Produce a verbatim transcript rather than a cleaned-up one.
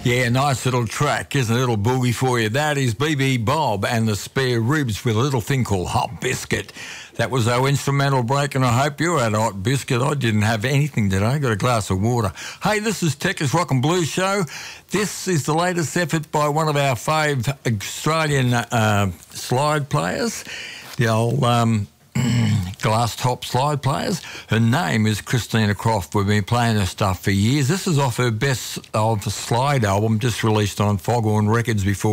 Yeah, nice little track, isn't it? A little boogie for you. That is B B Bob and the Spare Ribs with a little thing called Hot Biscuit. That was our instrumental break, and I hope you had a hot biscuit. I didn't have anything today. I got a glass of water. Hey, this is Techers Rock and Blues Show. This is the latest effort by one of our fave Australian uh, slide players, the old um, glass top slide players. Her name is Christina Croft. We've been playing her stuff for years. This is off her Best of Slide album, just released on Foghorn Records before